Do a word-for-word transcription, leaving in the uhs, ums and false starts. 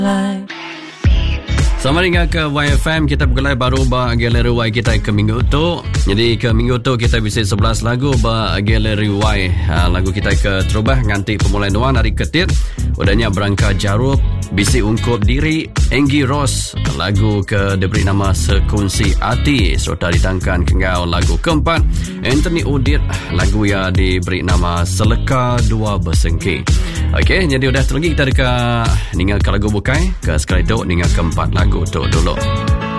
Sama dengan ke Y F M, kita bergelai baru ba galeri Y kita ke minggu tu. Jadi ke minggu tu kita bisa sebelas lagu ba galeri Y. Ha, lagu kita ke terubah nganti pemulai doang dari ketit. Udahnya Berangka Jarup, Bisi Ungkup Diri, Enggi Ross. Lagu ke diberi nama Sekunsi Ati. Serta ditangkan kengau lagu keempat Anthony Udit, lagu yang diberi nama Seleka Dua Bersengki. Okey, jadi udah terlagi kita dekat ningal ke lagu bukai ke sekali tu ningal keempat lagu tu dulu.